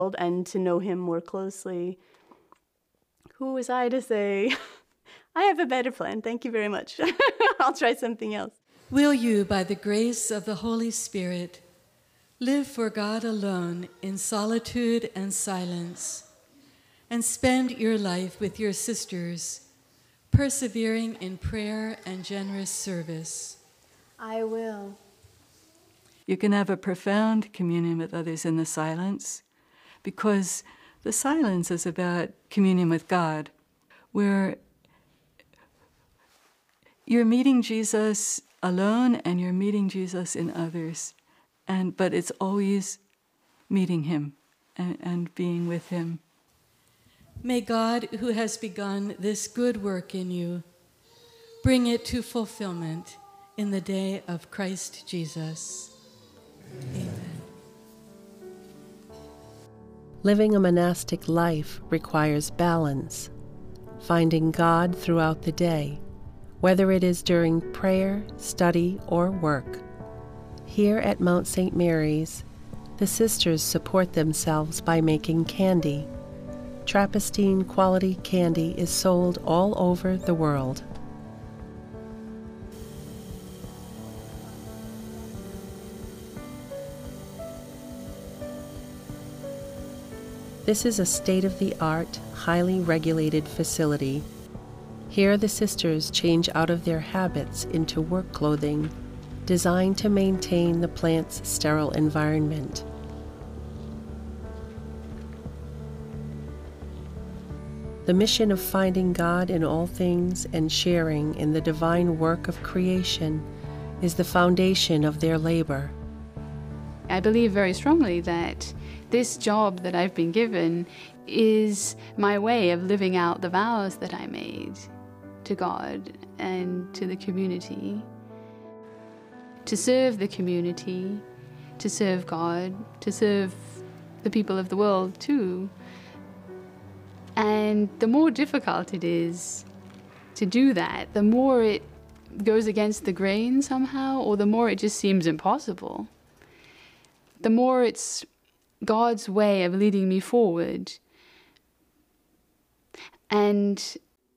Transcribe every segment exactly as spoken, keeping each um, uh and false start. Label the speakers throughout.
Speaker 1: and to know him more closely. Who was I to say, I have a better plan, thank you very much. I'll try something else.
Speaker 2: Will you, by the grace of the Holy Spirit, live for God alone in solitude and silence, and spend your life with your sisters, persevering in prayer and generous service?
Speaker 1: I will.
Speaker 3: You can have a profound communion with others in the silence, because the silence is about communion with God, where you're meeting Jesus alone and you're meeting Jesus in others, and but it's always meeting him and, and being with him.
Speaker 2: May God, who has begun this good work in you, bring it to fulfillment in the day of Christ Jesus. Amen.
Speaker 4: Living a monastic life requires balance, finding God throughout the day, whether it is during prayer, study, or work. Here at Mount Saint Mary's, the sisters support themselves by making candy. Trappistine quality candy is sold all over the world. This is a state-of-the-art, highly regulated facility. Here the sisters change out of their habits into work clothing, designed to maintain the plant's sterile environment. The mission of finding God in all things and sharing in the divine work of creation is the foundation of their labor.
Speaker 5: I believe very strongly that this job that I've been given is my way of living out the vows that I made to God and to the community. To serve the community, to serve God, to serve the people of the world too. And the more difficult it is to do that, the more it goes against the grain somehow, or the more it just seems impossible. The more it's God's way of leading me forward. And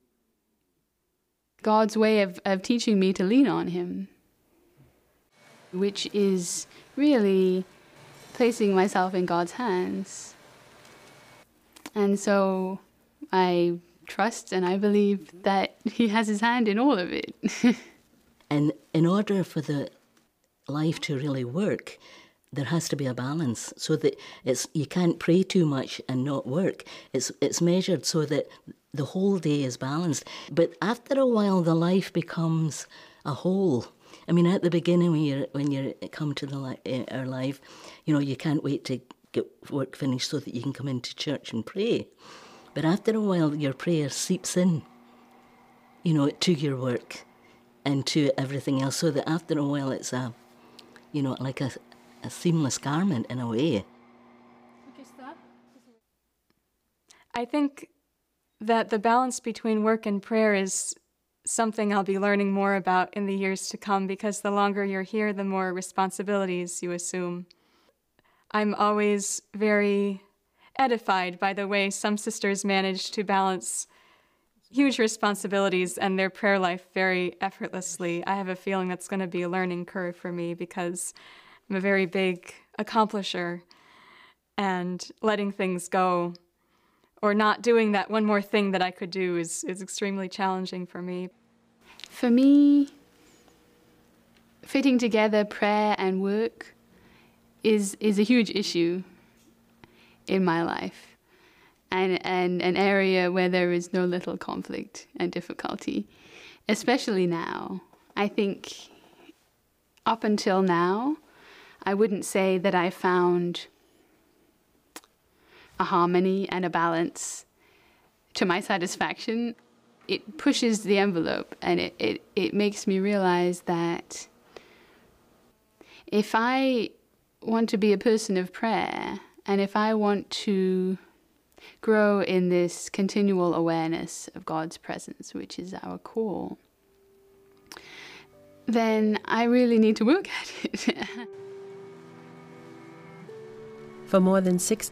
Speaker 5: God's way of, of teaching me to lean on him, which is really placing myself in God's hands. And so I trust and I believe that he has his hand in all of it.
Speaker 6: And in order for the life to really work, there has to be a balance, so that it's you can't pray too much and not work. It's it's measured so that the whole day is balanced. But after a while, the life becomes a whole. I mean, at the beginning, when you when you come to the li- our life, you know, you can't wait to get work finished so that you can come into church and pray. But after a while, your prayer seeps in, you know, to your work and to everything else. So that after a while, it's a, you know, like a. a seamless garment in a way.
Speaker 5: Okay, stop.
Speaker 7: I think that the balance between work and prayer is something I'll be learning more about in the years to come, because the longer you're here, the more responsibilities you assume. I'm always very edified by the way some sisters manage to balance huge responsibilities and their prayer life very effortlessly. I have a feeling that's going to be a learning curve for me, because I'm a very big accomplisher, and letting things go or not doing that one more thing that I could do is, is extremely challenging for me.
Speaker 5: For me, fitting together prayer and work is, is a huge issue in my life, and, and an area where there is no little conflict and difficulty, especially now. I think up until now, I wouldn't say that I found a harmony and a balance to my satisfaction. It pushes the envelope, and it, it, it makes me realize that if I want to be a person of prayer, and if I want to grow in this continual awareness of God's presence, which is our call, then I really need to work at it.
Speaker 4: For more than six